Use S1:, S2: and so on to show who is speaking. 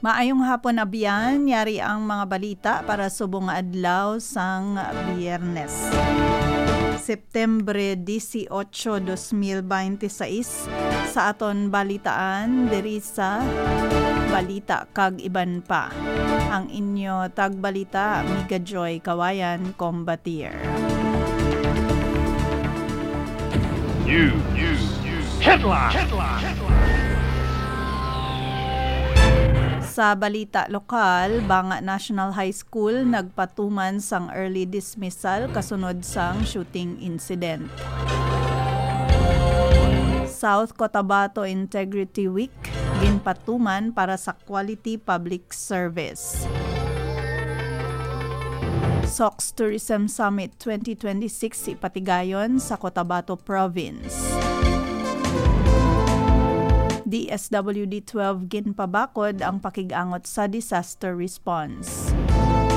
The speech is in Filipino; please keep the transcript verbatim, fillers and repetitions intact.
S1: Maayong hapon abiyan, yari ang mga balita para subong nga adlaw sang Biyernes. Septembre eighteen, twenty twenty-six sa aton balitaan diri sa Balita kag Iban pa. Ang inyo tagbalita Miga Joy Kawayan Combatier.
S2: News, news, news. Headline. Headline.
S1: Sa balita lokal, Banga National High School nagpatuman sang early dismissal kasunod sang shooting incident. South Cotabato Integrity Week ginpatuman para sa quality public service. S O C S Tourism Summit twenty twenty-six ipatigayon sa Cotabato Province. D S W D twelve ginpabakod ang pakigangot sa disaster response.